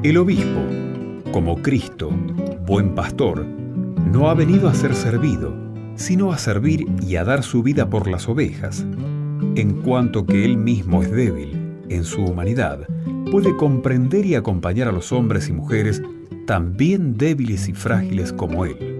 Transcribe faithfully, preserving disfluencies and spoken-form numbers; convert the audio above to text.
El obispo, como Cristo, buen pastor, no ha venido a ser servido, sino a servir y a dar su vida por las ovejas. En cuanto que él mismo es débil, en su humanidad, puede comprender y acompañar a los hombres y mujeres también débiles y frágiles como él.